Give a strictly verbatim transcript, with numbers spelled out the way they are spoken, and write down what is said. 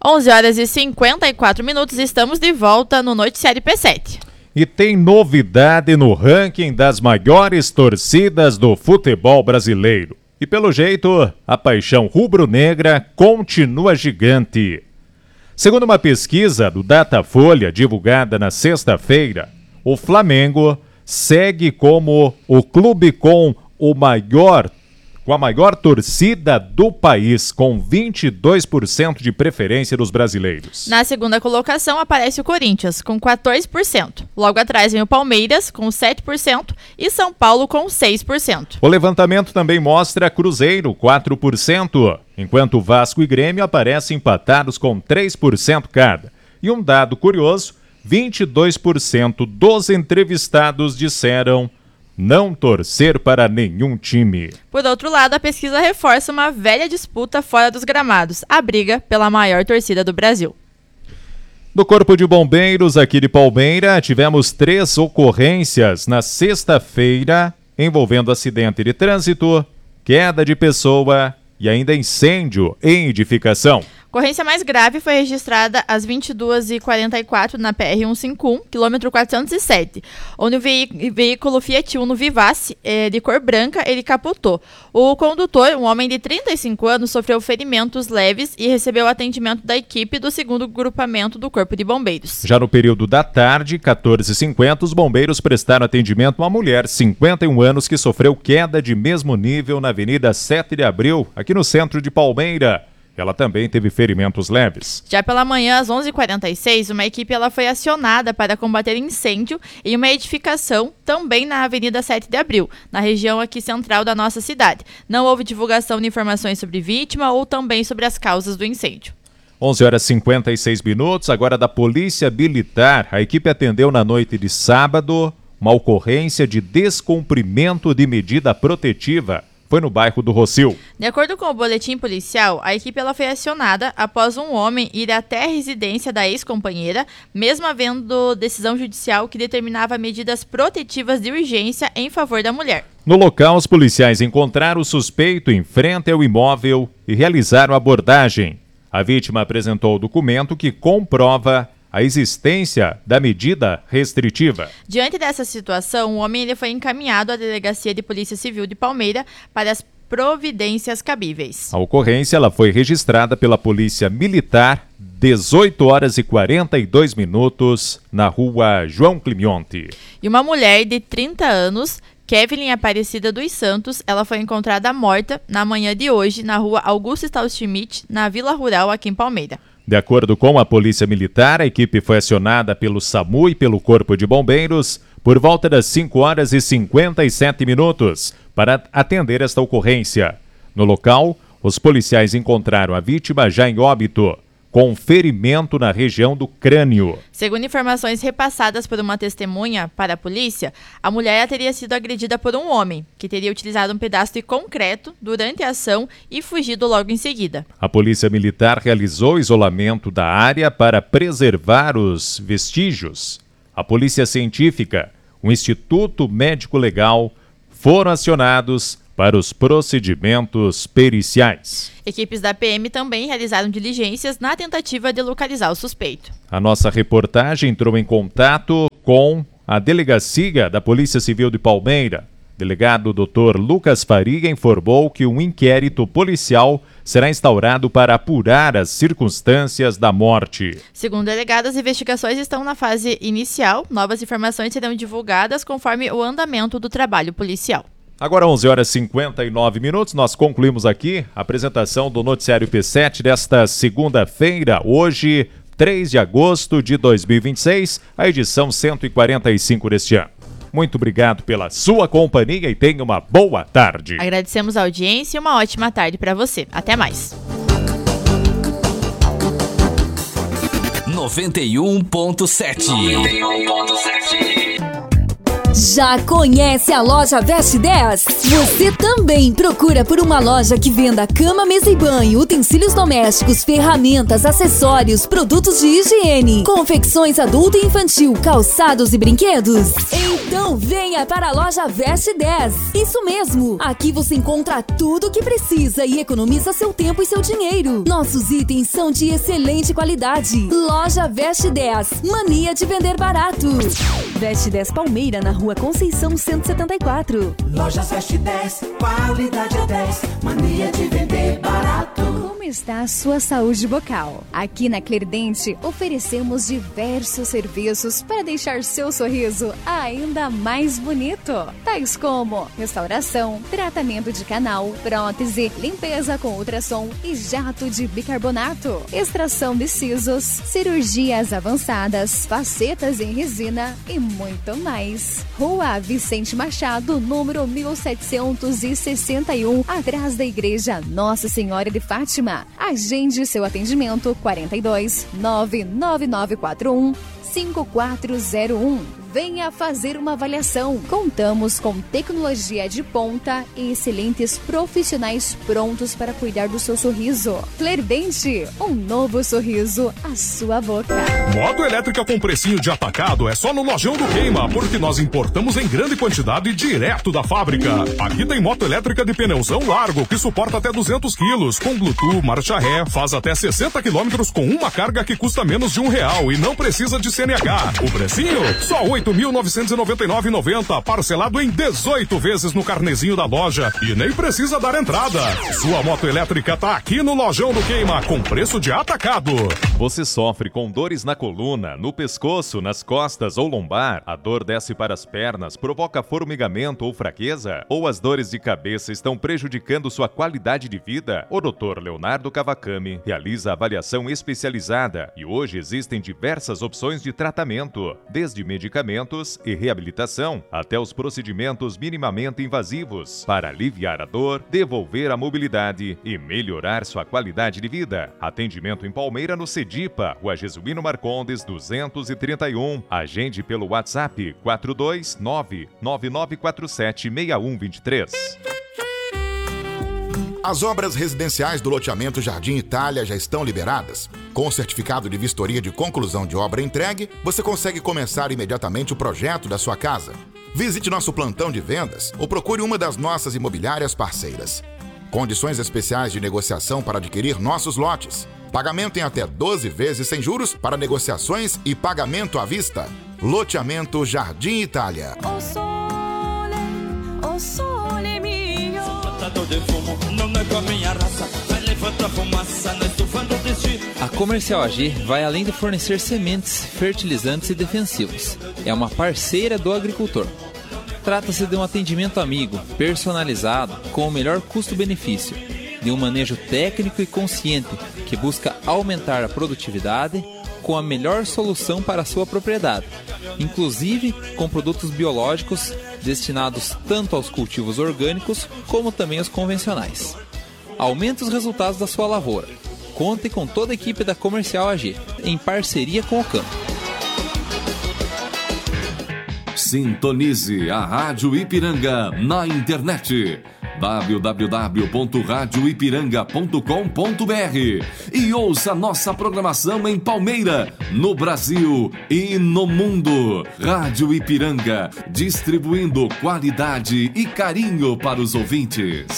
onze horas e cinquenta e quatro minutos, estamos de volta no Noticiário P sete. E tem novidade no ranking das maiores torcidas do futebol brasileiro. E pelo jeito, a paixão rubro-negra continua gigante. Segundo uma pesquisa do Datafolha divulgada na sexta-feira, o Flamengo segue como o clube com o maior com a maior torcida do país, com vinte e dois por cento de preferência dos brasileiros. Na segunda colocação aparece o Corinthians, com quatorze por cento. Logo atrás vem o Palmeiras, com sete por cento, e São Paulo, com seis por cento. O levantamento também mostra Cruzeiro, quatro por cento, enquanto Vasco e Grêmio aparecem empatados com três por cento cada. E um dado curioso, vinte e dois por cento dos entrevistados disseram não torcer para nenhum time. Por outro lado, a pesquisa reforça uma velha disputa fora dos gramados, a briga pela maior torcida do Brasil. No Corpo de Bombeiros aqui de Palmeira, tivemos três ocorrências na sexta-feira envolvendo acidente de trânsito, queda de pessoa e ainda incêndio em edificação. A ocorrência mais grave foi registrada às vinte e duas e quarenta e quatro na P R cento e cinquenta e um, quilômetro quatrocentos e sete, onde o veí- veículo Fiat Uno Vivace, eh, de cor branca, ele capotou. O condutor, um homem de trinta e cinco anos, sofreu ferimentos leves e recebeu atendimento da equipe do segundo grupamento do Corpo de Bombeiros. Já no período da tarde, quatorze e cinquenta, os bombeiros prestaram atendimento a uma mulher, cinquenta e um anos, que sofreu queda de mesmo nível na Avenida sete de abril, aqui no centro de Palmeira. Ela também teve ferimentos leves. Já pela manhã, às onze e quarenta e seis, uma equipe ela foi acionada para combater incêndio em uma edificação também na Avenida sete de abril, na região aqui central da nossa cidade. Não houve divulgação de informações sobre vítima ou também sobre as causas do incêndio. onze horas e cinquenta e seis minutos, agora da Polícia Militar. A equipe atendeu na noite de sábado uma ocorrência de descumprimento de medida protetiva. Foi no bairro do Rossio. De acordo com o boletim policial, a equipe ela foi acionada após um homem ir até a residência da ex-companheira, mesmo havendo decisão judicial que determinava medidas protetivas de urgência em favor da mulher. No local, os policiais encontraram o suspeito em frente ao imóvel e realizaram a abordagem. A vítima apresentou o documento que comprova a existência da medida restritiva. Diante dessa situação, o homem ele foi encaminhado à Delegacia de Polícia Civil de Palmeira para as providências cabíveis. A ocorrência ela foi registrada pela Polícia Militar, dezoito horas e quarenta e dois minutos, na rua João Climente. E uma mulher de trinta anos, Kevin Aparecida dos Santos, ela foi encontrada morta na manhã de hoje na rua Augusto Stahlschmidt, na Vila Rural, aqui em Palmeira. De acordo com a Polícia Militar, a equipe foi acionada pelo SAMU e pelo Corpo de Bombeiros por volta das cinco horas e cinquenta e sete minutos para atender esta ocorrência. No local, os policiais encontraram a vítima já em óbito, com ferimento na região do crânio. Segundo informações repassadas por uma testemunha para a polícia, a mulher teria sido agredida por um homem, que teria utilizado um pedaço de concreto durante a ação e fugido logo em seguida. A Polícia Militar realizou isolamento da área para preservar os vestígios. A Polícia Científica, o Instituto Médico Legal foram acionados para os procedimentos periciais. Equipes da P M também realizaram diligências na tentativa de localizar o suspeito. A nossa reportagem entrou em contato com a delegacia da Polícia Civil de Palmeira. Delegado doutor Lucas Faria informou que um inquérito policial será instaurado para apurar as circunstâncias da morte. Segundo o delegado, as investigações estão na fase inicial. Novas informações serão divulgadas conforme o andamento do trabalho policial. Agora onze horas e cinquenta e nove minutos, nós concluímos aqui a apresentação do Noticiário P sete desta segunda-feira, hoje, três de agosto de dois mil e vinte e seis, a edição cento e quarenta e cinco deste ano. Muito obrigado pela sua companhia e tenha uma boa tarde. Agradecemos a audiência e uma ótima tarde para você. Até mais. noventa e um ponto sete. noventa e um ponto sete. Já conhece a loja Veste dez? Você também procura por uma loja que venda cama, mesa e banho, utensílios domésticos, ferramentas, acessórios, produtos de higiene, confecções adulto e infantil, calçados e brinquedos? Então venha para a loja Veste dez. Isso mesmo, aqui você encontra tudo o que precisa e economiza seu tempo e seu dinheiro. Nossos itens são de excelente qualidade. Loja Veste dez, mania de vender barato. Veste dez Palmeira, na Rua Conceição cento e setenta e quatro. Loja Veste dez, qualidade é dez, mania de vender barato. Como está a sua saúde bucal? Aqui na Clerdente oferecemos diversos serviços para deixar seu sorriso ainda mais bonito, tais como restauração, tratamento de canal, prótese, limpeza com ultrassom e jato de bicarbonato, extração de sisos, cirurgias avançadas, facetas em resina e muito mais. Rua Vicente Machado, número mil setecentos e sessenta e um, atrás da Igreja Nossa Senhora de Fátima. Agende seu atendimento quarenta e dois, nove nove nove quatro um, cinco quatro zero um. Venha fazer uma avaliação. Contamos com tecnologia de ponta e excelentes profissionais prontos para cuidar do seu sorriso. Clerdente, um novo sorriso à sua boca. Moto elétrica com precinho de atacado é só no Lojão do Queima, porque nós importamos em grande quantidade direto da fábrica. Aqui tem moto elétrica de pneuzão largo, que suporta até duzentos quilos, com Bluetooth, marcha ré, faz até sessenta quilômetros com uma carga que custa menos de um real e não precisa de C N H. O precinho? Só oito mil novecentos e noventa e nove reais e noventa centavos, parcelado em dezoito vezes no carnezinho da loja e nem precisa dar entrada. Sua moto elétrica tá aqui no Lojão do Queima, com preço de atacado. Você sofre com dores na coluna, no pescoço, nas costas ou lombar? A dor desce para as pernas, provoca formigamento ou fraqueza? Ou as dores de cabeça estão prejudicando sua qualidade de vida? O doutor Leonardo Cavacami realiza avaliação especializada e hoje existem diversas opções de tratamento, desde medicamentos e reabilitação até os procedimentos minimamente invasivos para aliviar a dor, devolver a mobilidade e melhorar sua qualidade de vida. Atendimento em Palmeira, no Cedipa, Rua Jesuíno Marcondes duzentos e trinta e um. Agende pelo WhatsApp quatro dois nove, nove nove quatro sete, seis um dois três. As obras residenciais do loteamento Jardim Itália já estão liberadas. Com o certificado de vistoria de conclusão de obra entregue, você consegue começar imediatamente o projeto da sua casa. Visite nosso plantão de vendas ou procure uma das nossas imobiliárias parceiras. Condições especiais de negociação para adquirir nossos lotes. Pagamento em até doze vezes sem juros para negociações e pagamento à vista. Loteamento Jardim Itália. O sole, o sole mio. A Comercial A G vai além de fornecer sementes, fertilizantes e defensivos. É uma parceira do agricultor. Trata-se de um atendimento amigo, personalizado, com o melhor custo-benefício, de um manejo técnico e consciente que busca aumentar a produtividade com a melhor solução para a sua propriedade, inclusive com produtos biológicos destinados tanto aos cultivos orgânicos como também aos convencionais. Aumente os resultados da sua lavoura. Conte com toda a equipe da Comercial A G, em parceria com o campo. Sintonize a Rádio Ipiranga na internet w w w ponto rádio ipiranga ponto com ponto b r e ouça nossa programação em Palmeira, no Brasil e no mundo. Rádio Ipiranga, distribuindo qualidade e carinho para os ouvintes.